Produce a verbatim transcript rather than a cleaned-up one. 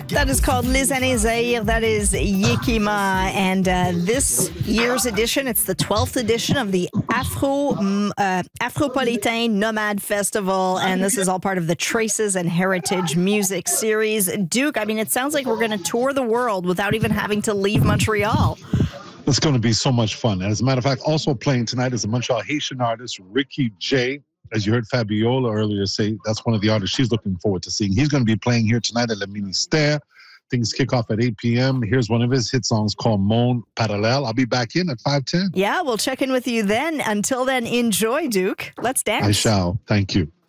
That is called Les Années Zaire. That is Yekima. And uh, this year's edition, it's the twelfth edition of the Afro uh, Afropolitain Nomad Festival. And this is all part of the Traces and Heritage Music Series. Duke, I mean, it sounds like we're going to tour the world without even having to leave Montreal. It's going to be so much fun. As a matter of fact, also playing tonight is a Montreal Haitian artist, Ricky J. As you heard Fabiola earlier say, that's one of the artists she's looking forward to seeing. He's going to be playing here tonight at Le Ministère. Things kick off at eight p.m. Here's one of his hit songs called Monde Parallèle. I'll be back in at five ten. Yeah, we'll check in with you then. Until then, enjoy, Duke. Let's dance. I shall. Thank you.